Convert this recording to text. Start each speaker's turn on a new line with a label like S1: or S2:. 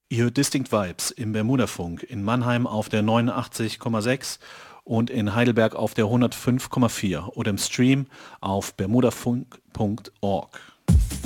S1: Ihr hört Distinct Vibes im Bermudafunk, in Mannheim auf der 89,6 und in Heidelberg auf der 105,4 oder im Stream auf bermudafunk.org.